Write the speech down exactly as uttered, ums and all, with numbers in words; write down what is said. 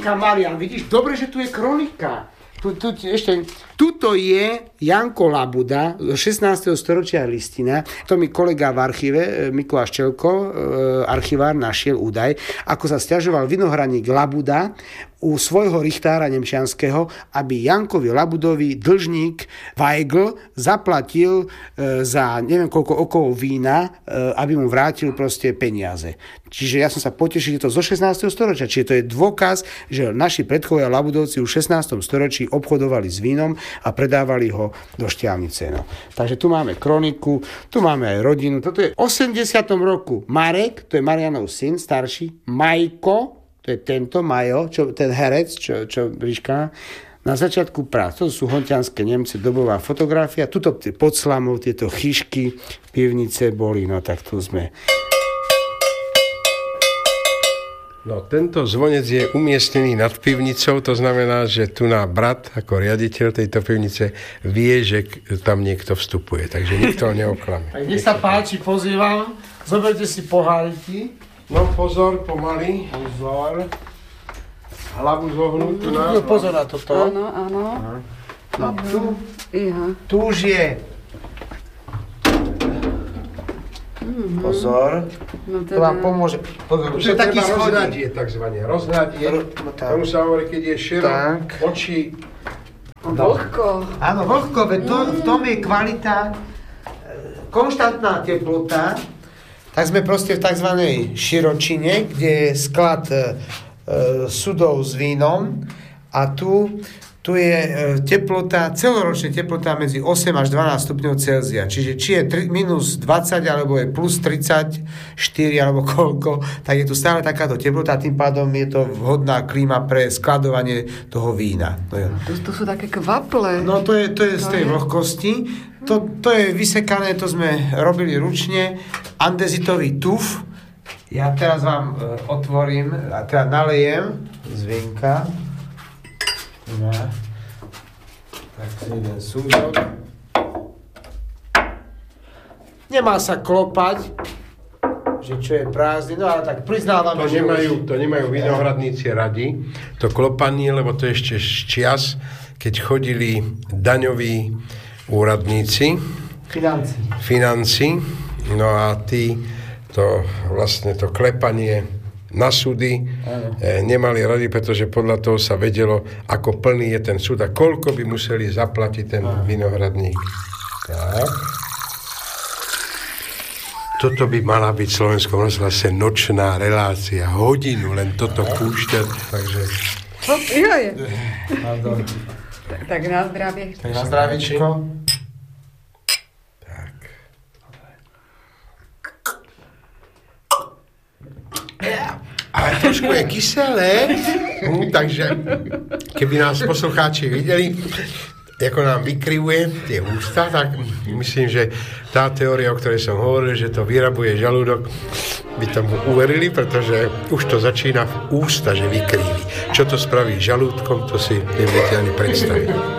kronika, Marian, vidíš? Dobre, že tu je kronika. Tu, tu, ešte, tuto je Janko Labuda zo šestnásteho storočia listina. To mi kolega v archíve, Mikuláš Čelko, archivár, našiel údaj, ako sa sťažoval vinohradník Labuda u svojho richtára nemčianskeho, aby Jankovi Labudovi dlžník Weigl zaplatil e, za neviem koľko okov vína, e, aby mu vrátil proste peniaze. Čiže ja som sa potešil, že to zo šestnásteho storočia. Čiže to je dôkaz, že naši predkovia Labudovci už v šestnástom storočí obchodovali s vínom a predávali ho do Štiavnice. No. Takže tu máme kroniku, tu máme aj rodinu. Toto je v osemdesiatom roku Marek, to je Marianov syn, starší, Majko, to je tento Majo, čo, ten herec, čo, čo Briška, na začiatku prác. To sú hontianské Nemce, dobová fotografia. Tuto pod Slamou tieto chyšky, pivnice boli, no tak tu sme. No, tento zvonec je umiestnený nad pivnicou, to znamená, že tu na brat, ako riaditeľ tejto pivnice, vie, že tam niekto vstupuje, takže nikto ho neoklame. Tak nech sa páči, pozývam, zoberte si poháriky. No pozor, pomaly. Pozor. Hlavu zohnúť tu na... No, pozor na toto. Áno, áno. No, tu, Iha. tu už je. Mm-hmm. Pozor. No teda... To vám pomôže. Pozor, to je taký rozhľadie, takzvané. Rozhľadie. No, tomu sa hovorí, keď je šero, tak. oči... Vlhko. Áno, vlhko, veď to, v tom je kvalita, konštantná teplota. Tak sme proste v tzv. Širočine, kde je sklad e, sudov s vínom a tu, tu je e, teplota, celoročná teplota medzi osem až dvanásť stupňov Celzia. Čiže či je tri, minus dvadsať alebo je plus tridsaťštyri alebo koľko, tak je tu stále takáto teplota a tým pádom je to vhodná klíma pre skladovanie toho vína. To, je. To, to sú také kvaple. No to je, to je z tej vlhkosti. To, to je vysekané, to sme robili ručne, andezitový tuf. Ja teraz vám e, otvorím, a teda nalejem z vínka. No. Tak si jeden súžok. Nemá sa klopať, že čo je prázdny, no ale tak priznávam, to že... Nemajú, to nemajú vinohradníci radi, to klopanie, lebo to ešte z čias, keď chodili daňoví úradníci, Financi. financi, no a tí to vlastne to klepanie na súdy e, nemali radi, pretože podľa toho sa vedelo, ako plný je ten súd a koľko by museli zaplatiť ten Aha. vinohradník. Tak. Toto by mala byť v Slovenskom rozhlase nočná relácia, hodinu len toto púšťať, takže... No, jo je. Tak, tak na zdravie. Tak na zdravičko. Tak. Ale trošku je kyselé, hm, takže keby nás poslucháči videli, ako nám vykrivuje tie ústa, tak myslím, že tá teória, o ktorej som hovoril, že to vyrabuje žalúdok, by tomu uverili, pretože už to začína v ústa, že vykriví. Čo to spraví žalúdkom, to si neviete ani predstaviť.